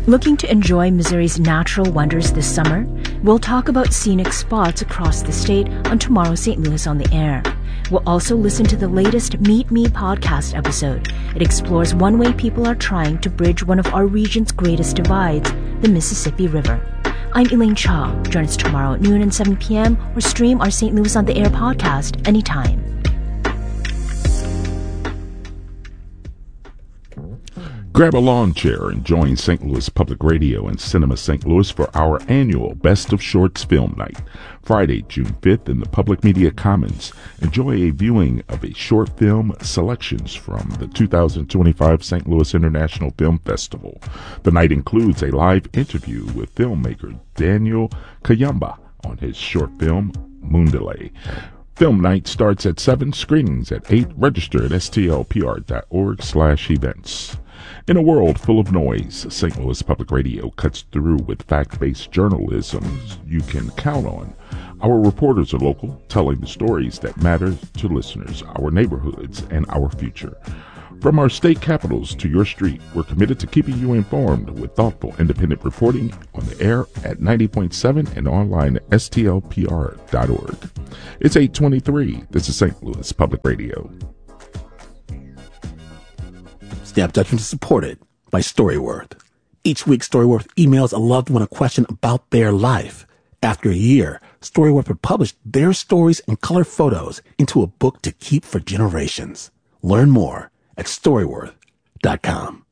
Looking to enjoy Missouri's natural wonders this summer? We'll talk about scenic spots across the state on tomorrow's St. Louis on the Air. We'll also listen to the latest Meet Me podcast episode. It explores one way people are trying to bridge one of our region's greatest divides, the Mississippi River. I'm Elaine Cha. Join us tomorrow at noon and 7 p.m. or stream our St. Louis on the Air podcast anytime. Grab a lawn chair and join St. Louis Public Radio and Cinema St. Louis for our annual Best of Shorts Film Night. Friday, June 5th in the Public Media Commons. Enjoy a viewing of a short film selections from the 2025 St. Louis International Film Festival. The night includes a live interview with filmmaker Daniel Kayamba on his short film Moondele. Film night starts at 7, screenings at 8. Register at stlpr.org/events. In a world full of noise, St. Louis Public Radio cuts through with fact-based journalism you can count on. Our reporters are local, telling the stories that matter to listeners, our neighborhoods, and our future. From our state capitals to your street, we're committed to keeping you informed with thoughtful, independent reporting on the air at 90.7 and online at stlpr.org. It's 8:23. This is St. Louis Public Radio. Snap Judgment is supported by Storyworth. Each week, Storyworth emails a loved one a question about their life. After a year, Storyworth will publish their stories and color photos into a book to keep for generations. Learn more at Storyworth.com.